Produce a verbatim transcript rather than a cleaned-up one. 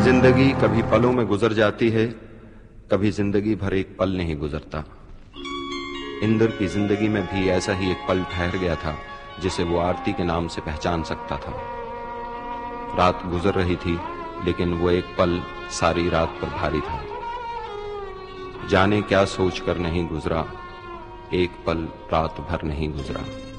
जिंदगी कभी पलों में गुजर जाती है, कभी जिंदगी भर एक पल नहीं गुजरता। इंद्र की जिंदगी में भी ऐसा ही एक पल ठहर गया था जिसे वो आरती के नाम से पहचान सकता था। रात गुजर रही थी, लेकिन वो एक पल सारी रात पर भारी था। जाने क्या सोचकर नहीं गुजरा, एक पल रात भर नहीं गुजरा।